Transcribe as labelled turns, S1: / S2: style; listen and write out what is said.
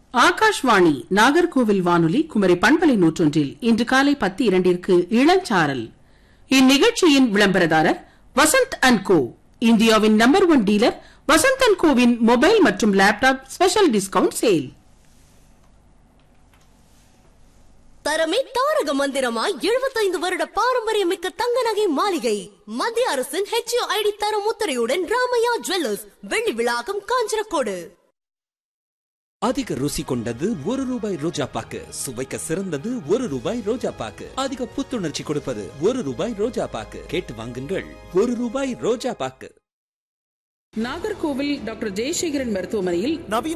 S1: ஆகாஷ்வாணி நாகர்கோவில் வானொலி குமரி பண்பலை 101 இன்று காலை 10:02 இளஞ்சாரல். இந்நிகழ்ச்சியின் விளம்பரதாரர் வசந்த் அண்ட் கோ, இந்தியாவின் number 1 dealer Vasanth and CoWIN mobile மற்றும் லேப்டாப் ஸ்பெஷல் டிஸ்கவுண்ட் சேல்.
S2: தரமே தாரக மந்திரமாய் 75 வருட பாரம்பரியமிக்க தங்க நகை மாளிகை. மத்திய அரசின் HUID தர முத்திரையுடன் ராமையா ஜுவல்லர்ஸ், வெள்ளி விழாக்கம், காஞ்சனக்கோடு.
S3: அதிக ருசி கொண்டது ₹1 ரோஜா பாக்கு, சுவைக்க சிறந்தது ₹1 ரோஜா பாக்கு, அதிக புத்துணர்ச்சி கொடுப்பது ₹1 ரோஜா பாக்கு. கேட்டு வாங்குங்கள், ₹1 ரோஜா பாக்கு.
S1: நாகர்கோவில் டாக்டர் ஜெயசேகரன் மருத்துவமனையில்